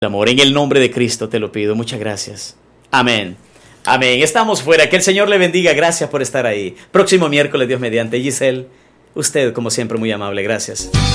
amor. En el nombre de Cristo te lo pido. Muchas gracias. Amén. Amén. Estamos fuera. Que el Señor le bendiga. Gracias por estar ahí. Próximo miércoles, Dios mediante. Giselle, usted como siempre muy amable. Gracias.